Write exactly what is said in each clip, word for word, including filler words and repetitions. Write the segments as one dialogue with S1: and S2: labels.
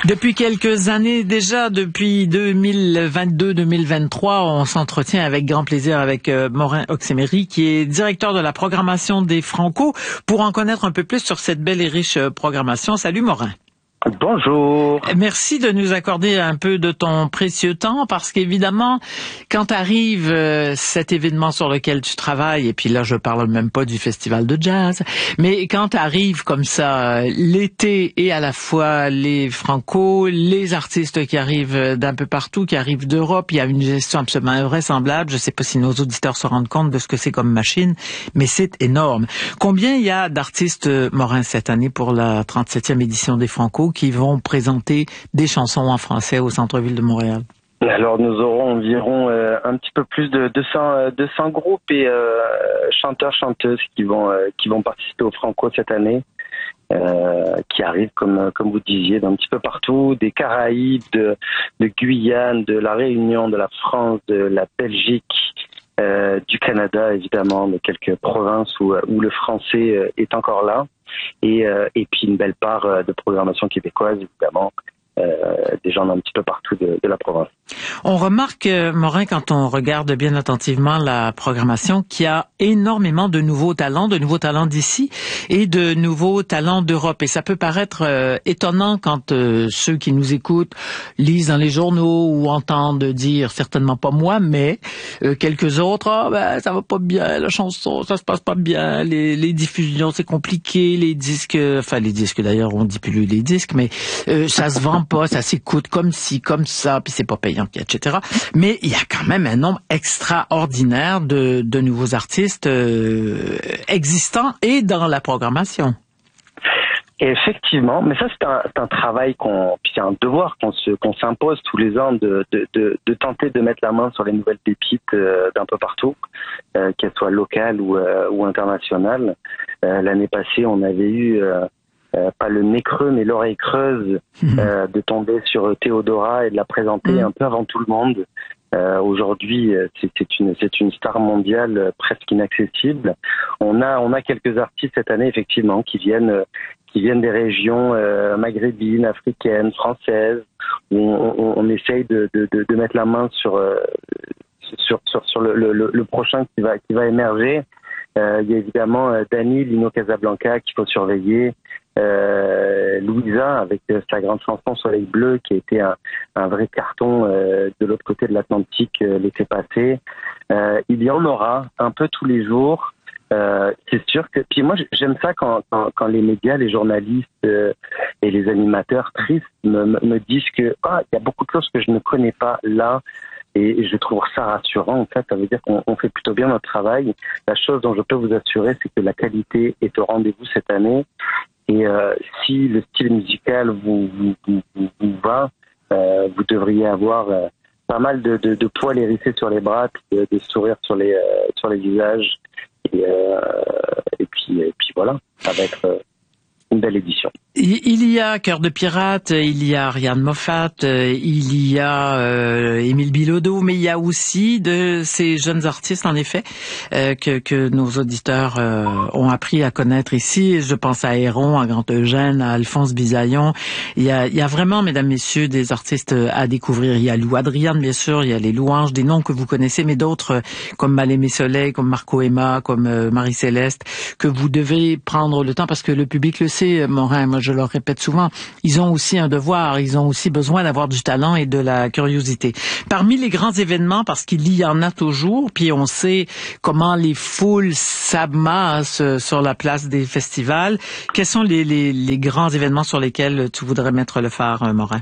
S1: Depuis quelques années déjà, depuis deux mille vingt-deux deux mille vingt-trois, on s'entretient avec grand plaisir avec euh, Morin Oxemery, qui est directeur de la programmation des Franco, pour en connaître un peu plus sur cette belle et riche programmation. Salut Morin.
S2: Bonjour.
S1: Merci de nous accorder un peu de ton précieux temps, parce qu'évidemment, quand arrive euh, cet événement sur lequel tu travailles, et puis là je parle même pas du festival de jazz, mais quand arrive comme ça euh, l'été et à la fois les Franco, les artistes qui arrivent d'un peu partout, qui arrivent d'Europe, il y a une gestion absolument invraisemblable. Je sais pas si nos auditeurs se rendent compte de ce que c'est comme machine, mais c'est énorme. Combien il y a d'artistes, Morin, cette année pour la trente-septième édition des Franco, qui vont présenter des chansons en français au centre-ville de Montréal?
S2: Alors nous aurons environ euh, un petit peu plus de deux cents groupes et euh, chanteurs, chanteuses qui vont euh, qui vont participer au Franco cette année, euh, qui arrivent comme comme vous disiez d'un petit peu partout, des Caraïbes, de, de Guyane, de la Réunion, de la France, de la Belgique, euh, du Canada évidemment, de quelques provinces où où le français est encore là. Et, euh, et puis une belle part euh, de programmation québécoise, évidemment, euh, des gens d'un petit peu partout de, de la province.
S1: On remarque, euh, Morin, quand on regarde bien attentivement la programmation, qu'il y a énormément de nouveaux talents, de nouveaux talents d'ici et de nouveaux talents d'Europe. Et ça peut paraître euh, étonnant quand euh, ceux qui nous écoutent lisent dans les journaux ou entendent dire, certainement pas moi, mais euh, quelques autres, ah, ben, ça va pas bien, la chanson, ça se passe pas bien, les, les diffusions, c'est compliqué, les disques, enfin les disques d'ailleurs, on dit plus les disques, mais euh, ça se vend pas, ça s'écoute comme ci, comme ça, puis c'est pas payant, et cetera. Mais il y a quand même un nombre extraordinaire de, de nouveaux artistes euh, existants et dans la programmation.
S2: Et effectivement, mais ça c'est un, c'est un travail qu'on, puis c'est un devoir qu'on se, qu'on s'impose tous les ans de, de, de, de tenter de mettre la main sur les nouvelles pépites euh, d'un peu partout, euh, qu'elles soient locales ou, euh, ou internationales. Euh, l'année passée, on avait eu euh, Euh, pas le nez creux, mais l'oreille creuse euh, de tomber sur Théodora et de la présenter mmh. un peu avant tout le monde. Euh, aujourd'hui, c'est, c'est une c'est une star mondiale euh, presque inaccessible. On a on a quelques artistes cette année effectivement qui viennent euh, qui viennent des régions euh, maghrébines, africaines, françaises. Où on, on, on essaye de, de de de mettre la main sur euh, sur sur sur le, le le prochain qui va qui va émerger. Euh, il y a évidemment euh, Dany, Lino Casablanca qu'il faut surveiller. Euh, Louisa avec euh, sa grande chanson Soleil Bleu qui a été un, un vrai carton euh, de l'autre côté de l'Atlantique euh, l'été passé. Euh, il y en aura un peu tous les jours. Euh, c'est sûr que puis moi j'aime ça quand quand, quand les médias, les journalistes euh, et les animateurs tristes me, me disent que ah il y a beaucoup de choses que je ne connais pas là. Et je trouve ça rassurant. En fait, ça veut dire qu'on on fait plutôt bien notre travail. La chose dont je peux vous assurer, c'est que la qualité est au rendez-vous cette année. Et euh, si le style musical vous vous, vous, vous, vous va, euh, vous devriez avoir euh, pas mal de, de, de poils hérissés sur les bras, de, de sourires sur les euh, sur les visages. Et, euh, et puis et puis voilà, ça va être euh, une belle édition.
S1: Il y a Cœur de Pirate, il y a Ariane Moffat, il y a euh, Émile Bilodeau, mais il y a aussi de ces jeunes artistes, en effet, euh, que, que nos auditeurs euh, ont appris à connaître ici. Je pense à Héron, à Grand Eugène, à Alphonse Bisaillon. Il y a, il y a vraiment, mesdames, messieurs, des artistes à découvrir. Il y a Lou Adriane, bien sûr, il y a les louanges, des noms que vous connaissez, mais d'autres comme Mal-Aimé Soleil, comme Marco Emma, comme euh, Marie-Céleste, que vous devez prendre le temps, parce que le public le sait, Morin, moi je leur répète souvent, ils ont aussi un devoir, ils ont aussi besoin d'avoir du talent et de la curiosité. Parmi les grands événements, parce qu'il y en a toujours, puis on sait comment les foules s'amassent sur la place des festivals, quels sont les, les, les grands événements sur lesquels tu voudrais mettre le phare, Morin?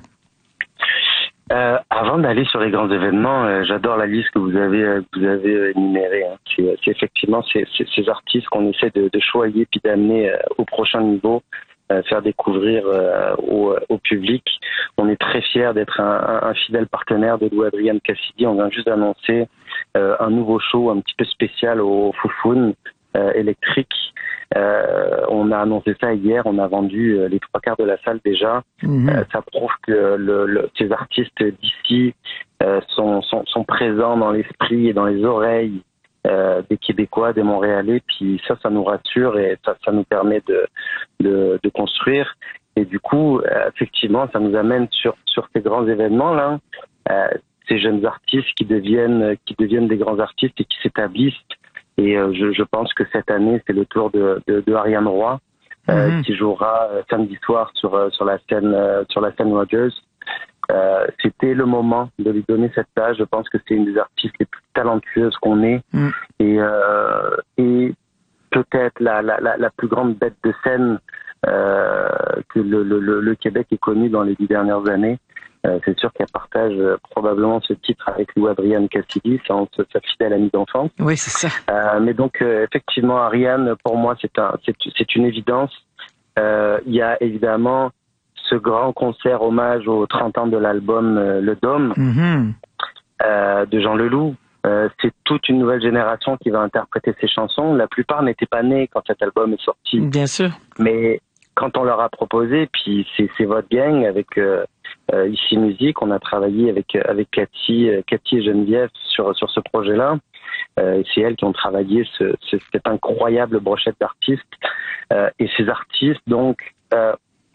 S2: Euh, avant d'aller sur les grands événements, euh, j'adore la liste que vous avez euh, vous avez euh, énumérée. Hein. C'est, c'est effectivement ces, ces, ces artistes qu'on essaie de, de choyer puis d'amener euh, au prochain niveau, euh, faire découvrir euh, au, au public. On est très fiers d'être un, un, un fidèle partenaire de Lou Adriane Cassidy. On vient juste d'annoncer euh, un nouveau show un petit peu spécial au Foufoune euh, électrique. Euh, on a annoncé ça hier, on a vendu euh, les trois quarts de la salle déjà. Mmh. Euh, ça prouve que le, le, ces artistes d'ici euh, sont, sont, sont présents dans l'esprit et dans les oreilles euh, des Québécois, des Montréalais. Puis ça, ça nous rassure et ça, ça nous permet de, de, de construire. Et du coup, euh, effectivement, ça nous amène sur sur ces grands événements là, euh, ces jeunes artistes qui deviennent qui deviennent des grands artistes et qui s'établissent. Et euh, je, je pense que cette année, c'est le tour de de, de Ariane Roy, euh, mmh. qui jouera euh, samedi soir sur euh, sur la scène euh, sur la scène Rogers. Euh, c'était le moment de lui donner cette place. Je pense que c'est une des artistes les plus talentueuses qu'on ait, mmh. et euh, et peut-être la, la la la plus grande bête de scène euh, que le, le le Québec ait connu dans les dix dernières années. Euh, c'est sûr qu'elle partage euh, probablement ce titre avec Lou Adrienne Cassidy, sa, sa fidèle amie d'enfance.
S1: Oui, c'est ça.
S2: Euh, mais donc euh, effectivement, Ariane, pour moi, c'est un, c'est, c'est une évidence. Euh, il y a évidemment ce grand concert hommage aux trente ans de l'album euh, Le Dôme, mm-hmm. euh, de Jean Leloup. Euh, c'est toute une nouvelle génération qui va interpréter ces chansons. La plupart n'étaient pas nés quand cet album est sorti.
S1: Bien sûr.
S2: Mais quand on leur a proposé, puis c'est, c'est votre gang avec euh, euh, Ici Musique, on a travaillé avec avec Cathy, euh, Cathy et Geneviève sur sur ce projet-là. Euh, c'est elles qui ont travaillé ce, ce, cette incroyable brochette d'artistes. Euh, et ces artistes, donc, euh,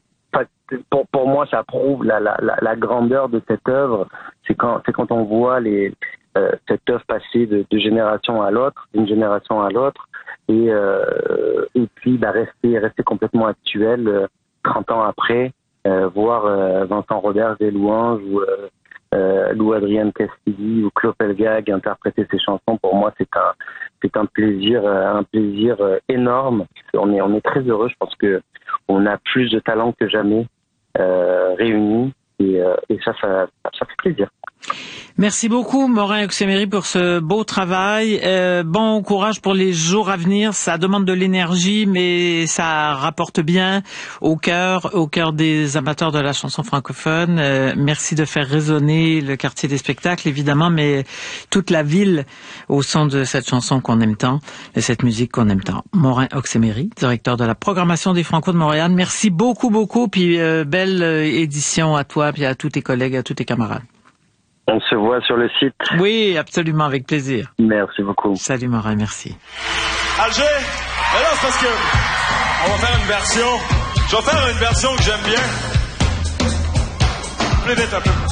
S2: pour pour moi, ça prouve la la la, la grandeur de cette œuvre. C'est quand c'est quand on voit les euh, cette œuvre passer de, de génération à l'autre, d'une génération à l'autre. Et, euh, et puis bah, rester rester complètement actuel euh, trente ans après, euh, voir euh, Vincent Robert des louanges ou euh, euh, Lou Adrienne Cassidy ou Claude Pelgag interpréter ces chansons, pour moi c'est un c'est un plaisir euh, un plaisir euh, énorme. On est on est très heureux. Je pense que on a plus de talent que jamais euh, réunis et, euh, et ça, ça ça fait plaisir.
S1: Merci beaucoup, Morin Oxemery, pour ce beau travail. Euh, bon courage pour les jours à venir. Ça demande de l'énergie, mais ça rapporte bien au cœur, au cœur des amateurs de la chanson francophone. Euh, merci de faire résonner le quartier des spectacles, évidemment, mais toute la ville au son de cette chanson qu'on aime tant, de cette musique qu'on aime tant. Morin Oxemery, directeur de la programmation des Franco de Montréal. Merci beaucoup, beaucoup, puis euh, belle édition à toi, puis à tous tes collègues, à tous tes camarades.
S2: On se voit sur le site.
S1: Oui, absolument, avec plaisir.
S2: Merci beaucoup.
S1: Salut Morin, merci.
S3: Alger, mais là c'est parce que on va faire une version. Je vais faire une version que j'aime bien. Plus vite un peu.